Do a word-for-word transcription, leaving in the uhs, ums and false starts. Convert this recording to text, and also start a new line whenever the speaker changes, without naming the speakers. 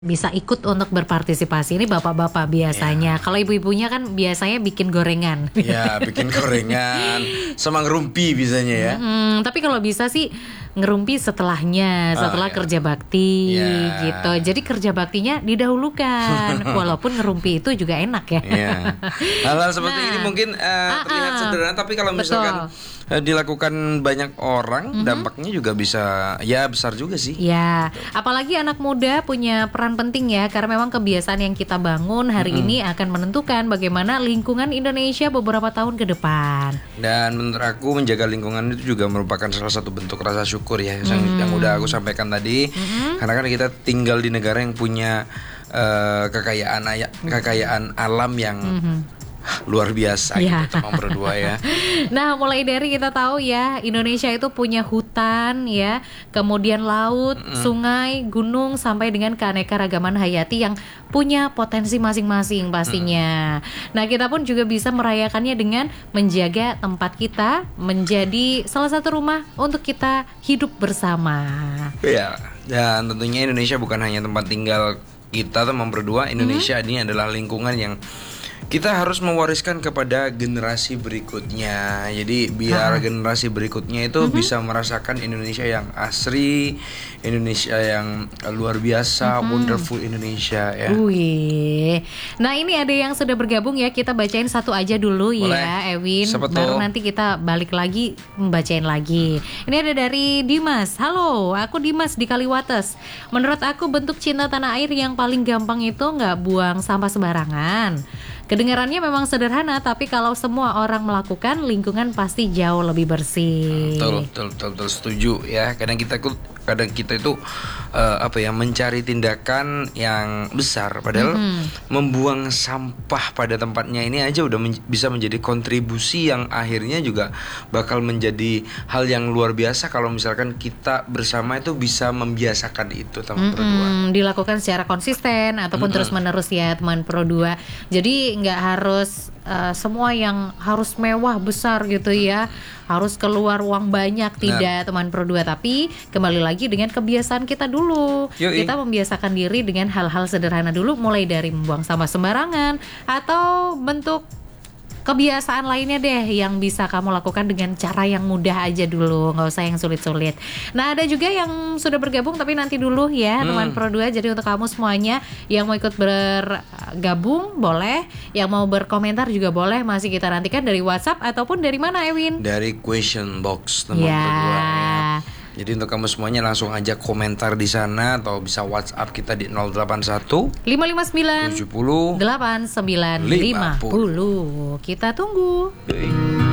bisa ikut untuk berpartisipasi. Ini bapak-bapak biasanya. Yeah. Kalau ibu-ibunya kan biasanya bikin gorengan.
Ya, yeah, bikin gorengan sama ngerumpi biasanya ya.
Hmm, tapi kalau bisa sih ngerumpi setelahnya, setelah oh, yeah. kerja bakti yeah. gitu. Jadi kerja baktinya didahulukan. Walaupun ngerumpi itu juga enak ya.
Yeah. Hal-hal seperti nah, ini mungkin uh, terlihat sederhana, tapi kalau misalkan betul. dilakukan banyak orang, mm-hmm. dampaknya juga bisa ya besar juga sih.
Ya, apalagi anak muda punya peran penting ya, karena memang kebiasaan yang kita bangun hari mm-hmm. ini akan menentukan bagaimana lingkungan Indonesia beberapa tahun ke depan.
Dan menurut aku menjaga lingkungan itu juga merupakan salah satu bentuk rasa syukur ya, mm-hmm. yang, yang udah aku sampaikan tadi. Mm-hmm. Karena kan kita tinggal di negara yang punya uh, kekayaan kekayaan alam yang mm-hmm. luar biasa ya. Gitu teman berdua ya.
Nah, mulai dari kita tahu ya, Indonesia itu punya hutan ya, kemudian laut, mm. sungai, gunung, sampai dengan keanekaragaman hayati yang punya potensi masing-masing pastinya. Mm. Nah, kita pun juga bisa merayakannya dengan menjaga tempat kita menjadi salah satu rumah untuk kita hidup bersama.
Ya, dan tentunya Indonesia bukan hanya tempat tinggal kita teman berdua. Indonesia mm. ini adalah lingkungan yang kita harus mewariskan kepada generasi berikutnya. Jadi biar ha. generasi berikutnya itu mm-hmm. bisa merasakan Indonesia yang asri, Indonesia yang luar biasa, mm-hmm. wonderful Indonesia ya.
Wih. Nah, ini ada yang sudah bergabung ya. Kita bacain satu aja dulu. Boleh. Ya, Ewin.
Siapa
Baru
tuh?
nanti kita balik lagi membacain lagi. Ini ada dari Dimas. Halo, aku Dimas di Kaliwates. Menurut aku bentuk cinta tanah air yang paling gampang itu nggak buang sampah sembarangan. Kedengarannya memang sederhana, tapi kalau semua orang melakukan, lingkungan pasti jauh lebih bersih.
Betul, betul, betul, betul setuju ya. Kadang kita kadang kita itu uh, apa ya mencari tindakan yang besar, padahal mm-hmm. membuang sampah pada tempatnya ini aja udah men- bisa menjadi kontribusi yang akhirnya juga bakal menjadi hal yang luar biasa kalau misalkan kita bersama itu bisa membiasakan itu teman Pro dua.
Dilakukan secara konsisten ataupun mm-hmm. terus menerus ya teman Pro dua. Jadi nggak harus uh, semua yang harus mewah besar gitu ya, harus keluar uang banyak, tidak nah. teman Pro dua. Tapi kembali lagi dengan kebiasaan kita dulu. Yui. Kita membiasakan diri dengan hal-hal sederhana dulu, mulai dari membuang sampah sembarangan atau bentuk kebiasaan lainnya deh yang bisa kamu lakukan dengan cara yang mudah aja dulu, nggak usah yang sulit-sulit. Nah, ada juga yang sudah bergabung tapi nanti dulu ya hmm. teman Pro dua. Jadi untuk kamu semuanya yang mau ikut bergabung boleh, yang mau berkomentar juga boleh. Masih kita nantikan dari WhatsApp ataupun dari mana, Ewin?
Dari question box teman ya. Pro dua ya. Jadi untuk kamu semuanya langsung aja komentar di sana atau bisa WhatsApp kita di nol delapan satu
lima lima sembilan
tujuh nol
delapan sembilan lima nol. Kita tunggu.
Yui.